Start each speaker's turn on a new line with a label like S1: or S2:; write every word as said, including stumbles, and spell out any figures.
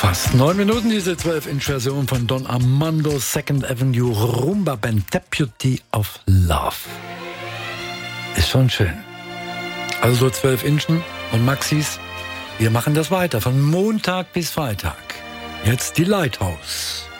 S1: Fast neun Minuten, diese zwölf Inch Version von Don Armando, Second Avenue Rumba Band, Deputy of Love. Ist schon schön. Also so zwölf Inchen und Maxis. Wir machen das weiter, von Montag bis Freitag. Jetzt die Lighthouse.